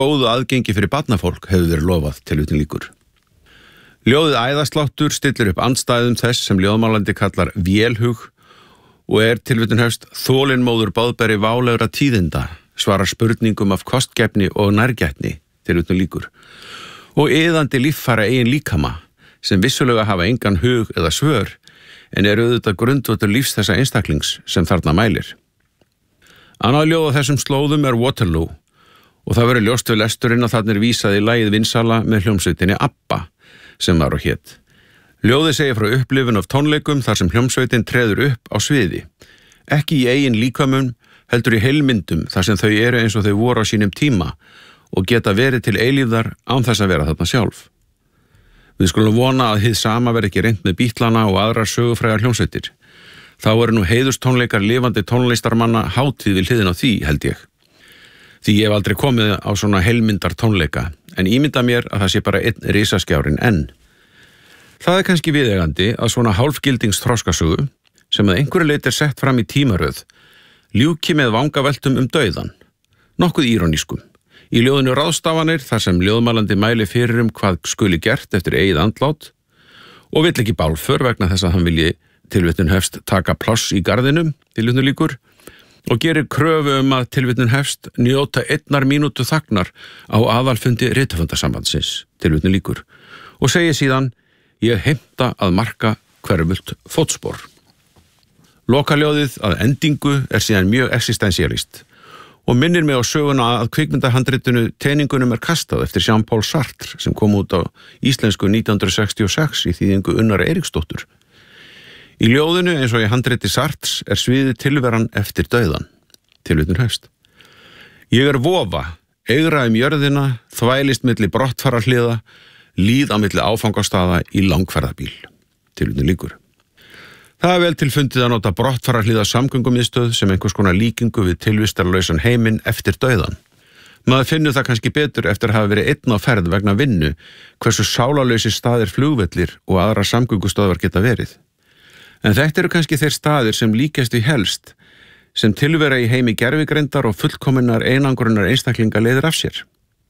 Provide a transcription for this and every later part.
góðu aðgengi fyrir barnafólk hefur verið lofað tilvitnun lýkur. Ljóðið æðasláttur stillir upp andstæðum þess sem ljóðmálandi kallar vélhug og tilvitnun hefst þolinmóður boðberi válegra tíðinda, svarar spurningum af kostgefni og nærgætni, tilvitnun lýkur, og iðandi líffæra eigin líkama sem vissulega hafa engan hug eða svör en auðvitað grundvöllur lífs þessa einstaklings sem þarna mælir. Annað ljóð á þessum slóðum Waterloo og það verður ljóst við lesturinn að þarna vísað í lagið vinsala með hljómsveitinni ABBA sem var og hét. Ljóðið segir frá upplifun af tónleikum þar sem hljómsveitin treður upp á sviði. Ekki í eigin líkamum, heldur í heilmyndum þar sem þau eru eins og þau voru á sínum tíma og geta verið til eilífðar án þess að vera þarna sjálf. Við skulum vona að hið sama verði ekki reynt með Bítlana og aðrar sögufrægar hljómsveitir. Þá eru nú heiðustónleikar lifandi tónlistarmanna hátíð við hliðin á því, held ég. Því ég hef aldrei komið á svona heilmyndar tónleika, en ímynda mér að það sé bara einn risaskjárin enn. Það kannski viðeigandi að svona hálfgildings þroskasögu, sem að einhverju leyti sett fram í tímaröð, ljúki með vangaveltum dauðan, nokkuð írónískum. Í ljóðinu ráðstafanir þar sem ljóðmælandi mæli fyrir hvað skuli gert eftir eigið andlát og vill ekki bálför vegna þess að hann vilji tilvitnun hefst taka pláss í garðinum, tilvitnun lýkur, og gerir kröfu að tilvitnun hefst njóta 1 mínútu þagnar á aðalfundi rithöfundasambandsins, tilvitnun lýkur, og segir síðan ég heimta að marka hverfult fótspor. Lokaljóðið að endingu síðan mjög existentialist og minnir mig á söguna að kvikmyndahandritinu Teningunum kastað eftir Jean-Paul Sartre sem kom út á íslensku 1966 í þýðingu Unnar Eiríksdóttur. Í ljóðinu eins og í handriti Sartres sviðið tilveran eftir dauðan, tilvitnun hefst. Ég vofa, eigra jörðina, þvælist milli brottfararhliða, líð á milli áfangastaða í langferðabíl, tilvitnun lýkur. Það vel til fundið að nota brottfararhliða samgöngumiðstöð sem einhvers konar líkingu við tilvistarlausan heiminn eftir dauðan. Maður finnur það kannski betur eftir að hafa verið einn á ferð vegna vinnu, hversu sálarlausir staðir flugvellir og aðra samgöngustöðvar geta verið. En þetta eru kannski þeir staðir sem líkjast við helst, sem tilvera í heimi gervigreindar og fullkominnar einangrunar einstaklinga leiðir af sér.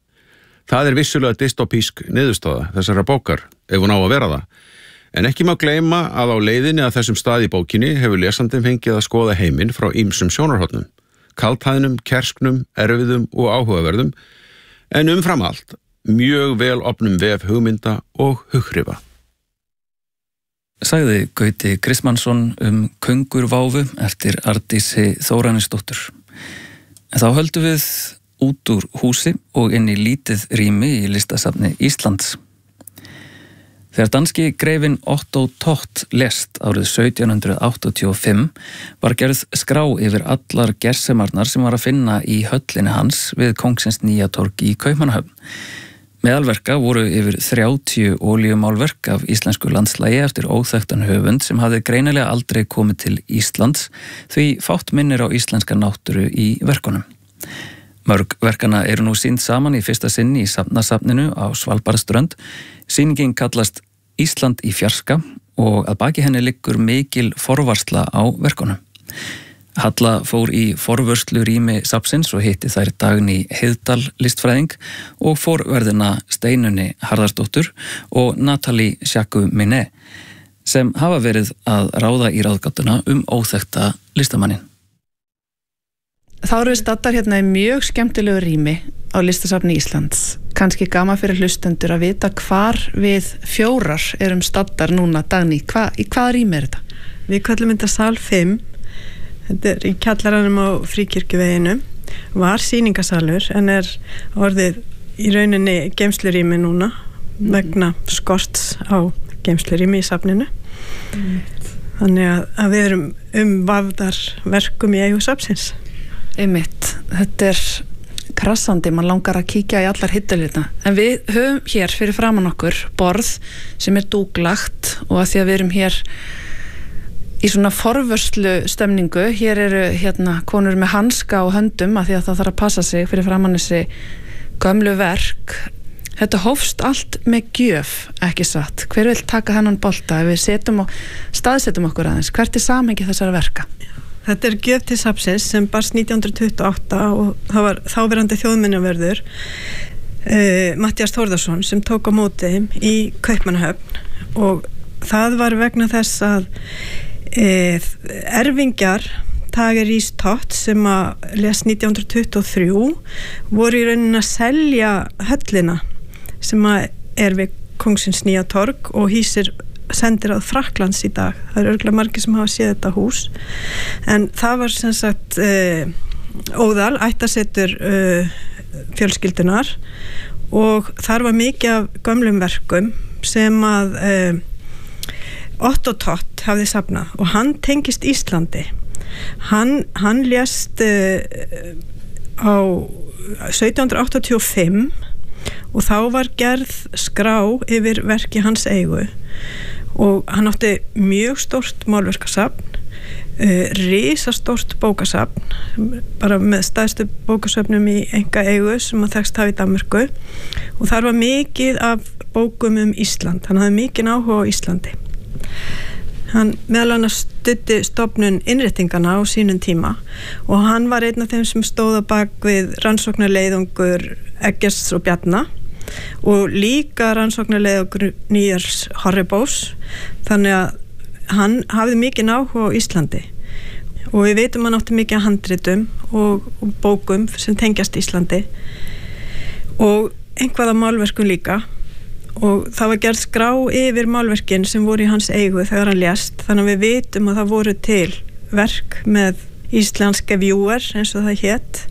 Það vissulega dystopísk niðurstaða þessara bókar, ef hún á að vera það, en ekki má gleyma að á leiðinni að þessum stað í bókinni hefur lesandinn fengið að skoða heiminn frá ýmsum sjónarhornum, kaldhæðnum, kersknum, erfiðum og áhugaverðum, en umfram allt mjög vel opnum vef hugmynda og hughriffa. Sagði Gauti Kristmannsson Köngurváfu eftir Arndísi Þóranesdóttur. En þá höldum við út úr húsi og inn í lítið rými í listasafni Íslands. Þegar danski greifinn Otto Tott lést árið 1785 var gerð skrá yfir allar gersemarnar sem var að finna í höllinni hans við Kóngsins nýja torg í Kaupmannahöfn. Meðalverka voru yfir 30 olíumálverk af íslensku landslægi eftir óþekktan höfund sem hafði greinilega aldrei komið til Íslands því fátt minnir á íslenska náttúru í verkunum. Mörg verkana eru nú sýnd saman í fyrsta sinn í safnasafninu á Svalbarðsströnd. Sýningin kallast Ísland í fjarska og að baki henni liggur mikil forvarsla á verkunum. Halla fór í forvörslu rými safnsins og hitti þær Dagný Heiðdal listfræðing og forverðina Steinunni Harðarsdóttur og Natalie Jacques-Minet sem hafa verið að ráða í ráðgátuna óþekkta listamannin. Þá eru við staddar hérna í mjög skemmtilegu rými á listasafni Íslands. Kannski gaman fyrir hlustendur að vita hvar við 4 erum staddar núna, Dagný. Í hvaða rými þetta? Við kallum þetta sal 5. Þetta í kjallaranum á Fríkirkjuveginu. Var sýningasalur en orðið í rauninni geymslurými núna vegna skorts á geymslurými í safninu. Þannig að við erum vafðar verkum í eigu safnsins. Einmitt, þetta krassandi, mann langar að kíkja í allar hillurnar. En við höfum hér fyrir framan okkur borð sem dúklagt og að því að við erum hér í svona forvörslu stemningu. Hér eru konur með hanska á höndum að því að það þarf að passa sig fyrir framan þessi gömlu verk. Þetta hófst allt með gjöf, ekki satt. Hver vil taka hennan bolta ef við staðsetjum okkur aðeins? Hvert samhengi þessara verka? þetta gjöf til safnsins sem barst 1928 og það var þáverandi þjóðminjavörður Matthías Þórðarsson sem tók á móti þeim í Kaupmannahöfn og það var vegna þess að erfingjar Tage Riis Tott sem að lést 1923 voru í rauninni að selja höllina sem að við Kóngsins nýja torg og hýsir sendir að Frakklands í dag. Það örugglega margir sem hafa séð þetta hús en það var sem sagt óðal, ættasetur fjölskyldunar og þar var mikið af gömlum verkum sem að Otto Tott hafði safnað og hann tengist Íslandi. Hann lést á 1785 og þá var gerð skrá yfir verki hans eigu og hann átti mjög stórt málverkasafn, risastórt bókasafn bara með stærstu bókasafnum í enga eigu sem að þekkst hafa í Danmörku og þar var mikið af bókum Ísland, hann hafði mikinn áhuga á Íslandi. Hann meðal annars studdi stofnun innréttingana á sínum tíma og hann var einn af þeim sem stóð á bak við rannsóknarleiðangur Eggerts og Bjarna og líka rannsóknarleiðangur Nýjars Horribós þannig að hann hafði mikinn áhuga á Íslandi og við veitum hann átti mikið handritum og bókum sem tengjast Íslandi og einhverja málverkum líka og það var gerð skrá yfir málverkin sem voru í hans eigu þegar hann lést þannig að við vitum að það voru til verk með íslenska viewer eins og það hét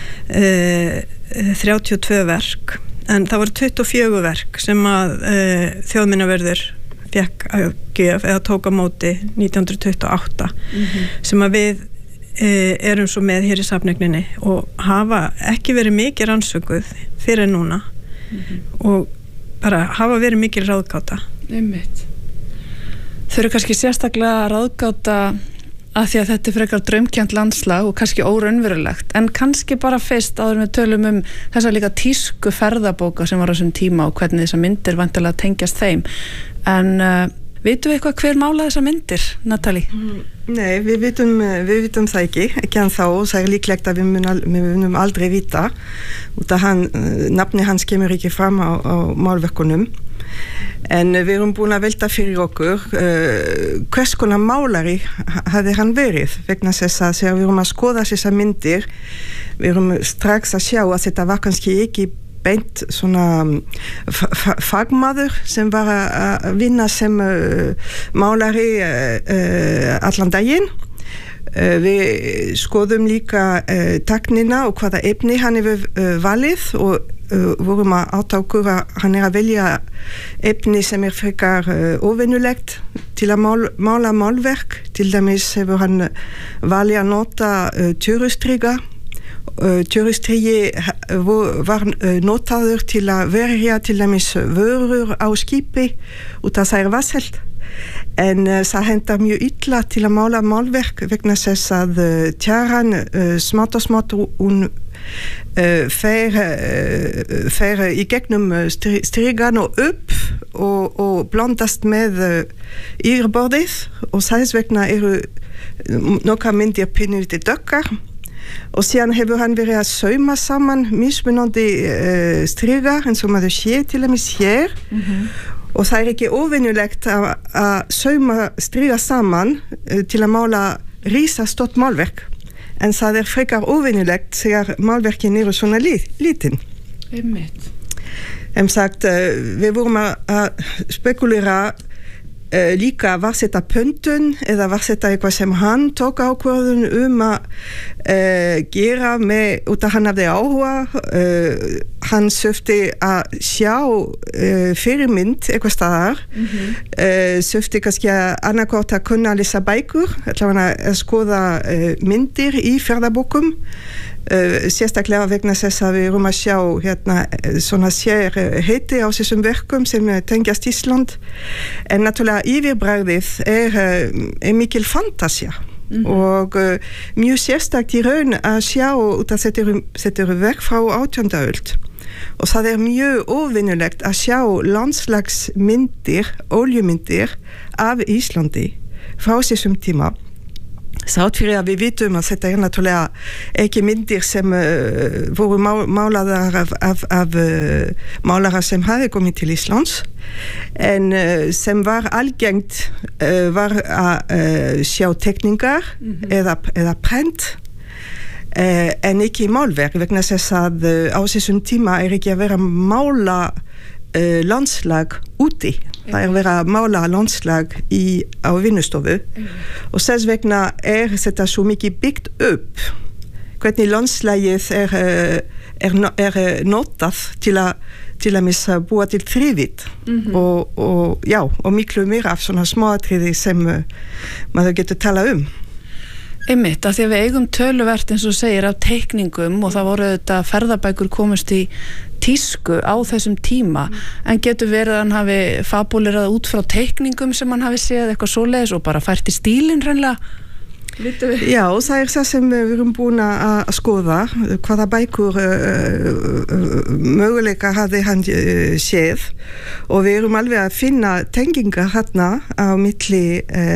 32 verk en það voru 24 verk sem að þjóðminjavörður fékk að gjöf eða tók á móti 1928 sem að við erum svo með hér í safnegninni og hafa ekki verið mikið rannsökuð fyrir núna og bara hafa verið mikil ráðgáta. Einmitt. Þau eru kannski sérstaklega ráðgáta að því að þetta frekar draumkennt landslag og kannski óraunverulegt en kannski bara fyrst áður við tölum þessa líka tísku ferðabóka sem var á þessum tíma og hvernig þessar myndir væntanlega tengjast þeim en vitum við eitthvað hver málaði þessar myndir, Natalie? Nei, við vitum það ekki ennþá og það líklegt að við munum aldrei vita út að nafni hans kemur ekki fram á málverkunum en við erum búin að velta fyrir okkur hvers konar málari hafði hann verið vegna þess að þegar við erum að skoða þessar myndir við erum strax að sjá að þetta var kannski ekki beint svona fagmaður sem var að vinna sem málari allan daginn. Við skoðum líka teknina og hvaða efni hann hefur valið og vorum að átta okkur að hann að velja efni sem frekar óvenjulegt til að mála málverk. Til dæmis hefur hann valið að nota tjörustriga. Tjörustrigi var notaður til að verja til dæmis vörur á skipi út að það vatnselt en það hentar mjög illa til að mála málverk vegna þess að tjaran smátt og smátt hún fer í gegnum strigan og upp og blandast með yfirborðið og þess vegna eru nokkrar myndir pínulítið dökkar og síðan hefur hann verið að sauma saman mismunandi strigar eins og maður sér til dæmis hér og það ekki óvenjulegt að sauma strigar saman til að mála risastórt málverk en það frekar óvenjulegt þegar málverkin eru svona lítinn. Sagt, við vorum að spekulera líka var þetta pöntun eða var þetta eitthvað sem hann tók ákvörðun að gera með út að hann hafði áhuga hann söfti að sjá fyrirmynd eitthvað staðar söfti kannski að annarkort að kunna lesa bækur allavega að skoða myndir í ferðabókum sérstaklega vegna þess að við erum að sjá hérna svona sér heiti á þessum verkum sem tengjast Ísland en náttúrulega yfirbragðið er mikil fantasía og mjög sérstakt í raun að sjá út að þetta eru verk frá 18. öld og það mjög óvinnulegt að sjá landslagsmyndir, oljumyndir af Íslandi frá þessum tíma þátt fyrir að við vitum að þetta náttúrulega ekki myndir sem voru málaðar af málara sem hafi komið til Íslands en sem var algengt var að sjá tekningar eða prent en ekki málverk vegna þess að á þessum tíma ekki að vera mála landslag úti það verið að mála landslag á vinnustofu og þess vegna þetta svo mikið byggt upp hvernig landslagið notað til að missa búa til þrifið og miklu meira af svona smáatriði sem maður getur tala Einmitt, að því að við eigum töluvert eins og segir af teikningum og það voru þetta ferðabækur komist í tísku á þessum tíma en getur verið að hann hafi fabulerað út frá teikningum sem hann hafi séð eitthvað svoleiðis og bara fært í stílinn hreinlega Já, það það sem við erum búin að skoða hvaða bækur möguleika hafði hann séð og við erum alveg að finna tengingar hérna á milli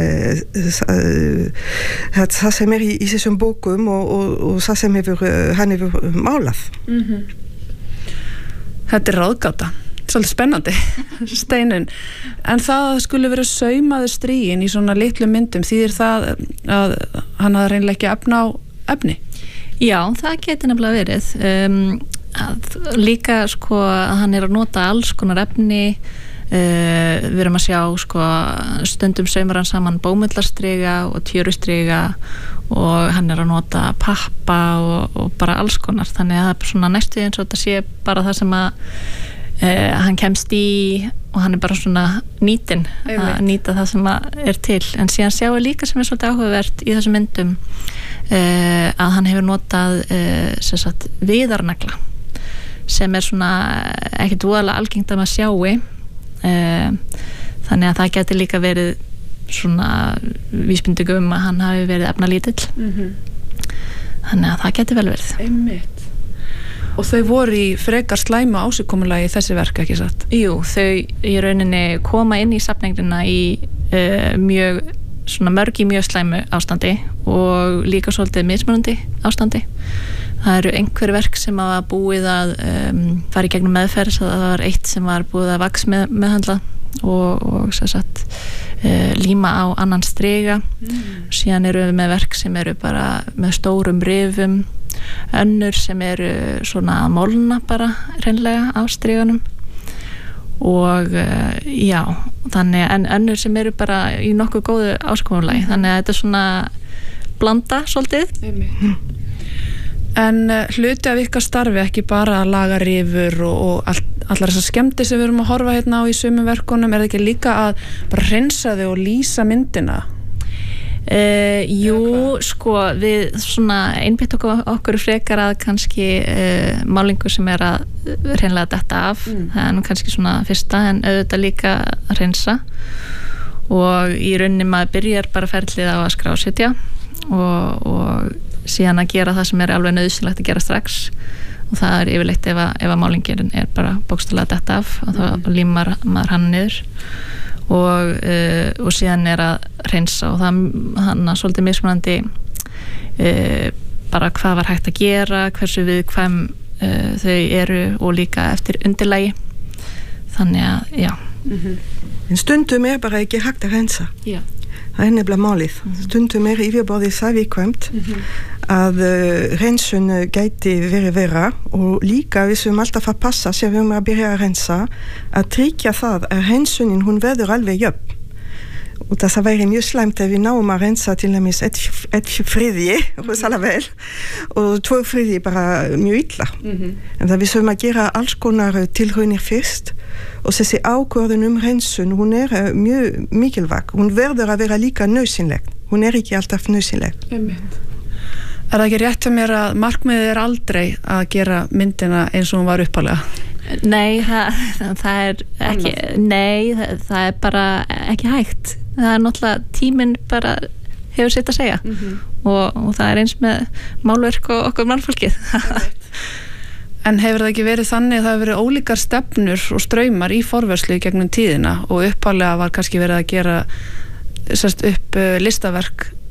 það sem í þessum bókum og það sem hann hefur málað Þetta ráðgáta svolítið spennandi Steinun, en það skulle vera saumaður stríin í svona litlu myndum þýðir það að hann hafði reynilega ekki efna á efni? Já, það getur nefnilega verið líka sko að hann að nota alls konar efni við erum að sjá sko stundum saumar hann saman bómullarstriga og tjörustriga og hann að nota pappa og bara alls konar þannig að það svona næstu eins og þetta sé bara það sem að hann kemst í og hann bara svona nýtin að nýta það sem til en síðan sjáum við líka sem svolítið áhugavert í þessum myndum að hann hefur notað sem sagt viðarnagla sem svona ekkert voðalega algengt að maður sjái þannig að það geti líka verið svona vísbendingum að hann hafi verið efnalítill þannig að það geti vel verið Einmitt Og þau voru í frekar slæmu ásigkomulagi þessi verk, ekki satt? Jú, þau í rauninni koma inn í safninguna í mjög slæmu ástandi og líka svolítið mismunandi ástandi. Það eru einhver verk sem hafa búið að fara í gegnum meðferð, svo það var eitt sem var búið að vaxmeðhöndla og svo satt líma á annan striga. Síðan eru við með verk sem eru bara með stórum rifum, önnur sem eru svona að molna bara hreinlega á striganum og já, þannig en önnur sem eru bara í nokkuð góðu áskomulagi, þannig að þetta er svona blanda svolítið. En hluti af ykkar starfi ekki bara að laga rifur og allar þessar skemmtir sem við erum að horfa hérna á í sumum verkunum, er það ekki líka að bara hreinsa þau og lýsa myndina? Jú, sko við svona einbeitt okkur frekar að kannski málingu sem er að hreinlega detta af það er nú kannski svona fyrsta en auðvitað líka að hreinsa og í rauninni maður byrjar bara ferlið á að skrásetja og síðan að gera það sem er alveg nauðsynlegt að gera strax og það er yfirleitt ef að málingin er bara bókstaflega detta af og þá límar maður hann niður og síðan er að hreinsa og það hann að svolítið mismunandi bara hvað var hægt að gera, hversu viðkvæm þau eru og líka eftir undirlagi þannig að, já En stundum er bara ekki hægt að hreinsa það er nefnilega málið stundum er yfirborðið það viðkvæmt að hreinsun gæti verið vera og líka við sem alltaf að passa sem við að byrja að hreinsa að tryggja það að hreinsunin hún verður alveg jöfn og það væri mjög slæmt ef við náum að hreinsa til dæmis ett friði og 2 friði bara mjög illa en það við sem að gera alls konar tilraunir fyrst og þessi ákvörðun hreinsun hún er mjög mikilvæg hún verður að vera líka nauðsynleg hún er ekki alltaf nauðsynleg Er það ekki rétt fyrir mér að markmiðið er aldrei að gera myndina eins og hún var upphaflega? Nei, það er ekki það er bara ekki hægt það er náttúrulega tíminn bara hefur sitt að segja og það er eins með málverk og okkur mannfólkið En hefur það ekki verið þannig að það hefur verið ólíkar stefnur og straumar í forvörslu gegnum tíðina og upphaflega var kannski verið að gera upp listaverk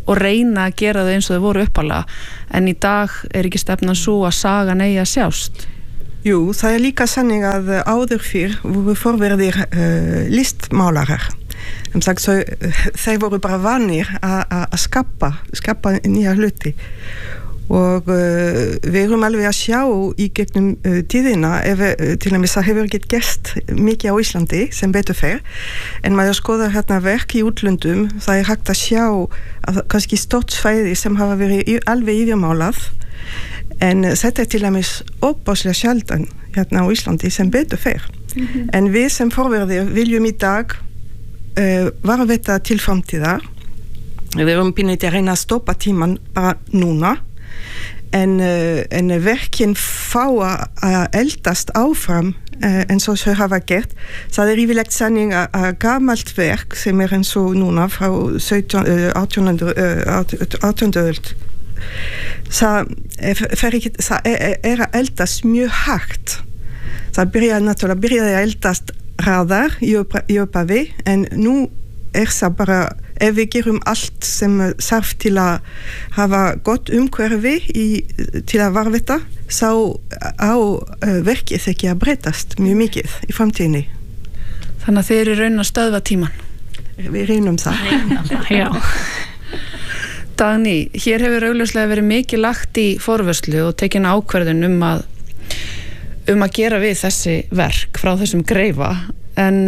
og reyna að gera þau eins og þau voru uppalega, en í dag ekki stefnan svo að sagan eigi að sjást? Jú, það líka sannig að áður fyrr voru forverðir listmálarar. Þeir voru bara vanir að skapa nýja hluti. Og við erum alveg að sjá í gegnum tíðina, til dæmis það hefur ekki gerst mikið á Íslandi sem betur fer, en maður skoðar hérna verk í útlöndum, það hægt að sjá að kannski stort svæði sem hafa verið alveg yfirmálað, en þetta til dæmis opaslega sjaldan hérna á Íslandi sem betur fer. En við sem forverðir viljum í dag varðveita til framtíðar. Við erum pínlítið að reyna að stoppa tíman bara núna, en verkin fá að eldast áfram en svo þau hafa gert. Það yfirlegt sanning að gamalt verk sem eins og núna frá 18. öld, það að eldast mjög hægt. Það byrjaði að eldast hraðar í upphafi, en nú það bara, ef við gerum allt sem þarf til að hafa gott umhverfi til að varðveita, þá á verkið ekki að breytast mjög mikið í framtíðinni. Þannig að þeir eru raun að stöðva tíman? Við reynum það. Já. Dagný, hér hefur augljóslega verið mikið lagt í forvörslu og tekin ákvörðun um að gera við þessi verk frá þessum greifa, en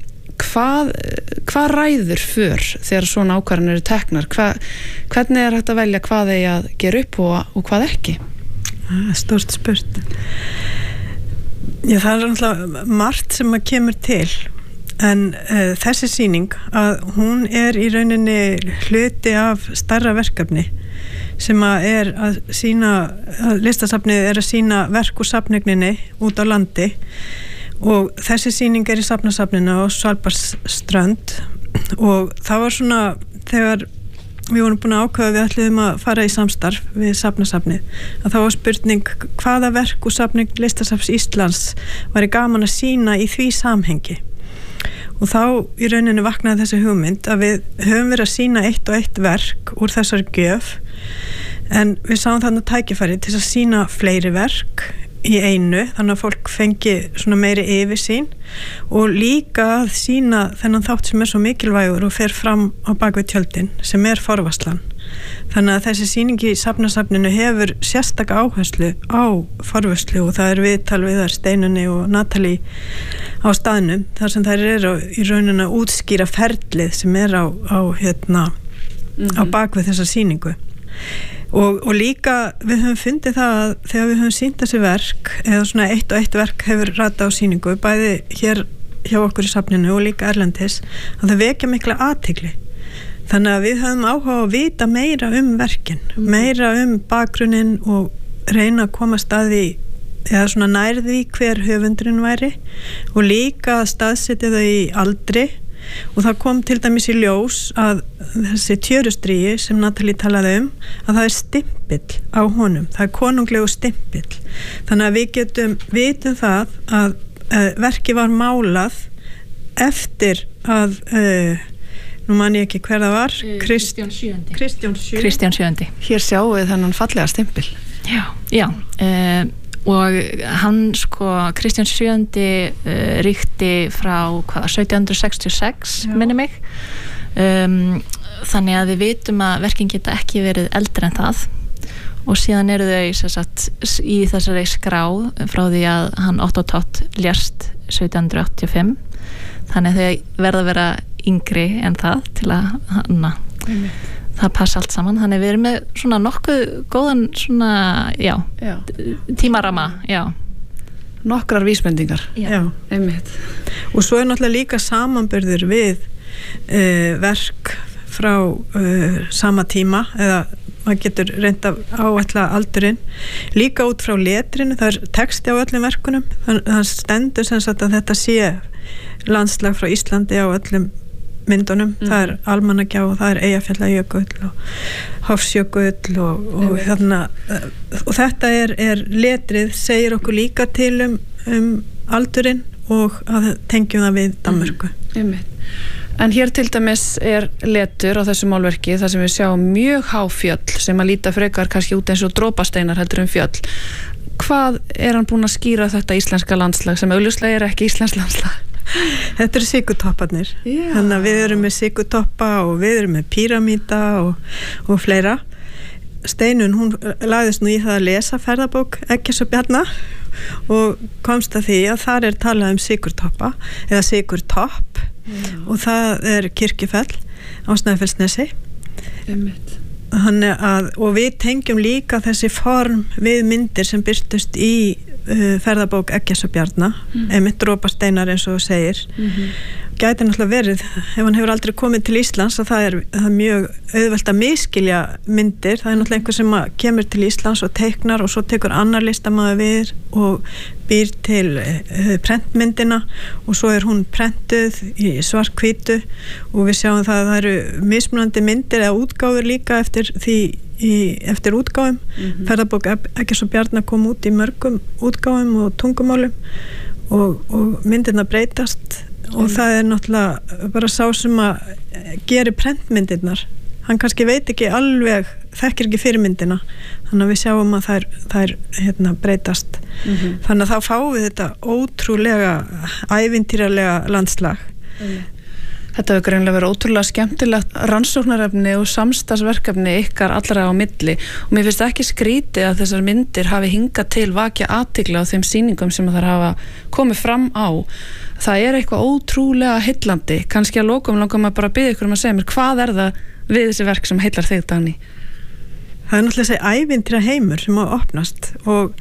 hvað ræður för þegar svona ákvarðanir eru teknar? Hvernig hægt að velja hvað eigi að gera upp og hvað ekki? Stórt spurt. Já, það náttúrulega margt sem að kemur til, en þessi sýning að hún í rauninni hluti af stærra verkefni sem að að listasafnið að sýna verk úr safnigninni út á landi. Og þessi sýning í safnasafninu á Svalbardsströnd, og það var svona þegar við vorum búin að ákveða við ætluðum að fara í samstarf við safnasafnið, að það var spurning hvaða verk úr safning Listasafns Íslands væri gaman að sýna í því samhengi. Og þá í rauninni vaknaði þessi hugmynd að við höfum verið að sýna eitt og eitt verk úr þessari gjöf, en við sáum þarna tækifæri til að sýna fleiri verk í einu, þannig að fólk fengi svona meiri yfirsýn, og líka að sýna þennan þátt sem svo mikilvægur og fer fram á bakvið tjöldin, sem forvarslan. Þannig að þessi sýning í safnasafninu hefur sérstaka áherslu á forvörslu, og það viðtal við þær Steinunni og Natalie á staðnum, þar sem þær eru í rauninni að útskýra ferlið sem á bakvið þessa sýningu. Og líka við höfum fundið það að þegar við höfum sýnt þessi verk, eða svona eitt og eitt verk hefur ratað á sýningu, bæði hér hjá okkur í safninu og líka erlendis, að það vekja mikla athygli. Þannig að við höfum áhuga að vita meira verkin, meira bakgrunninn, og reyna að koma staði eða svona nærði hver höfundurinn væri, og líka staðsetja þau í aldri. Og það kom til dæmis í ljós að þessi tjörustríi sem Natalie talaði að það stimpill á honum, það konunglegu stimpill. Þannig að við vitum það að verkið var málað eftir að nú man ég ekki hver það var, Kristján VII. Hér sjáum við þennan fallega stimpill. Já, og hann Kristján VII ríkti frá 1766 minni mig, þannig að við vitum að verkin geta ekki verið eldri en það, og síðan eru þau í þessari skrá frá því að hann Otto Tott lést 1785, þannig að þau verða að vera yngri en það til að það passa allt saman. Þannig við erum með svona nokkuð góðan tímarama. Nokkrar vísbendingar. Já, einmitt. Og svo náttúrulega líka samanburður við verk frá sama tíma, eða maður getur reynt að áætla aldurinn, líka út frá letrinu, það texti á öllum verkunum, það stendur sem sagt að þetta sé landslag frá Íslandi á öllum myndunum, það Almannagjá og það Eyjafjallajökull og Hofsjökull og þetta letrið segir okkur líka til aldurinn, og að tengjum það við Danmörku. En hér til dæmis letur á þessu málverki þar sem við sjáum mjög há fjöll sem að líta frekar kannski út eins og dropasteinar heldur fjöll. Hvað hann búinn að skýra þetta íslenska landslag sem augljóslega ekki íslenskt landslag? Þetta eru sigurtopparnir. Þannig að við erum með sigurtoppa og við erum með píramíta og fleira. Steinun, hún lagðist nú í það að lesa ferðabók Eggerts og Bjarna og komst að því að þar talað sigurtoppa eða sigurtopp og það Kirkjufell á Snæfellsnesi. Og við tengjum líka þessi form við myndir sem birtust í ferðabók Eggerts og Bjarna, einmitt dropasteinar eins og þú segir. Gæti náttúrulega verið, ef hann hefur aldrei komið til Íslands, að það er mjög auðvelt að miskilja myndir. Það náttúrulega einhver sem kemur til Íslands og teiknar og svo tekur annar listamaður við og býr til prentmyndina og svo hún prentuð í svart-hvítu og við sjáum það að það eru mismunandi myndir eða útgáfur líka eftir útgáfum. Ferðabók Eggerts og Bjarna kom út í mörgum útgáfum og tungumálum og myndirna breytast og það náttúrulega bara sá sem að gera prentmyndirnar. Hann kannski veit ekki alveg, þekkir ekki fyrirmyndina, þannig að við sjáum að þær breytast. Þannig að þá fáum við þetta ótrúlega ævintýralega landslag. Þetta hefur greinlega verið ótrúlega skemmtilegt rannsóknarefni og samstarfsverkefni ykkar allra á milli og mér finnst ekki skrítið að þessar myndir hafi hingað til vakja athygli á þeim sýningum sem þær hafa komið fram á. Það eitthvað ótrúlega heillandi. Kannski að lokum langar maður bara að biðja ykkur að segja mér hvað það við þessi verk sem heillar þig, Dagný? Það náttúrulega þessi ævintýra heimur sem á að opnast og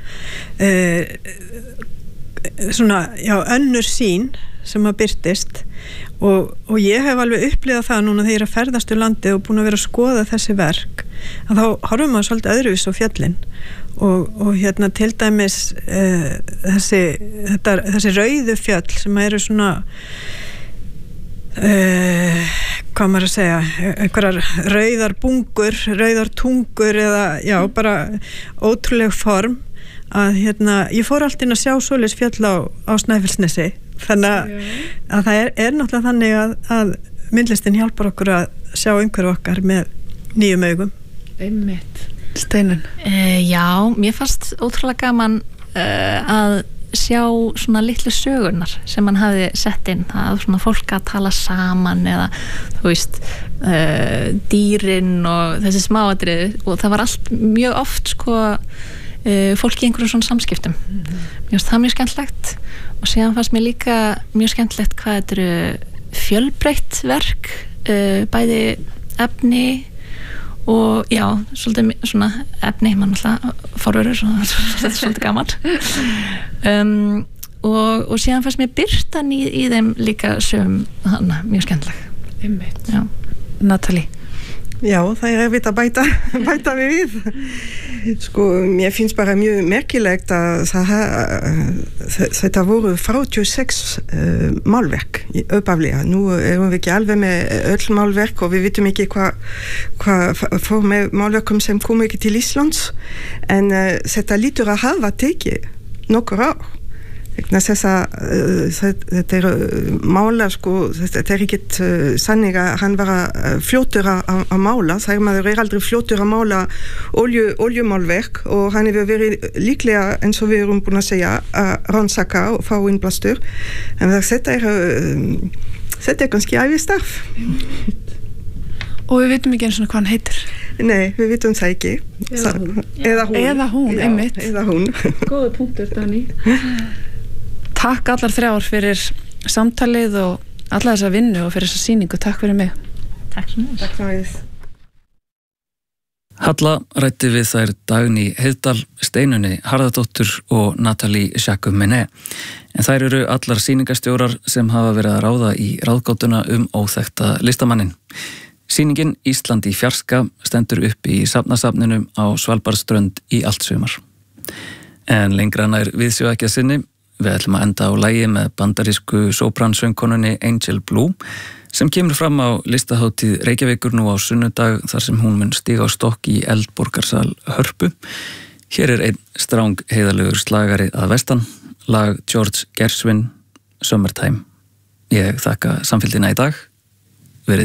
önnur sýn sem að birtist og ég hef alveg upplifað það núna þegar ég að ferðast landið og búin að vera að skoða þessi verk að þá horfum maður svolítið öðruvís á fjöllin og til dæmis þessi rauðu fjöll sem eru svona hvað maður að segja einhverjar rauðar bungur, rauðar tungur eða bara ótrúleg form að ég fór allt inn að sjá svoleiðis fjöll á Snæfellsnesi þannig að það náttúrulega þannig að myndlistin hjálpar okkur að sjá umhverfi okkar með nýjum augum. Einmitt. Steinun? Já, mér fannst ótrúlega gaman að sjá svona litlu sögurnar sem hann hafði sett inn, það svona fólk að tala saman eða þú veist dýrin og þessi smáatriði og það var allt mjög oft fólk í einhverjum svona samskiptum. Mér finnst það mjög skemmtilegt og síðan fannst mér líka mjög skemmtilegt hvað þetta eru fjölbreytt verk, bæði efni og já, svolítið svona efni, mann alltaf forverur þetta er svolítið gaman og síðan fannst mér birtan í þeim líka mjög skemmtileg. Einmitt. Natalie? Já, það erfitt að bæta við. Mér finnst bara mjög merkilegt að þetta voru 46 málverk uppaflega. Nú erum við ekki alveg með öll málverk og við vitum ekki hvað fór með málverkum sem kom ekki til Íslands en þetta lítur að hafa tekið nokkur ár. Þetta mála þetta ekkert sannig að hann var fljótur að mála þegar maður aldrei fljótur að mála oljumálverk og hann hefur verið líklega eins og við erum búin að segja að rannsaka og fá innblástur en þetta kannski ævistarf og við vitum ekki eins og hvað hann heitir. Nei, við vitum það ekki eða hún, einmitt. Eða hún. Góða punktur, Dagný. Takk allar þrjár fyrir samtalið og alla þessa vinnu og fyrir þessa sýningu. Takk fyrir mig. Takk svo mjög. Halla ræddi við þær Dagný Heiðdal, Steinunni Harðardóttur og Natalie Jacques-Menet. En þær eru allar sýningastjórar sem hafa verið að ráða í ráðgátuna óþekkta listamannin. Sýningin Ísland í fjarska stendur upp í safnasafninum á Svalbarðsströnd í allt sumar. En lengra nær viðsjá ekki að sinni. Við ætlum að enda á lagi með bandarísku sópransöngkonunni Angel Blue sem kemur fram á listahátíð Reykjavíkur nú á sunnudag þar sem hún mun stíga á stokk í Eldborgarsal Hörpu. Hér einn stráng heiðalegur slagari að vestan, lag George Gershwin, Summertime. Ég þakka samfylgdina í dag.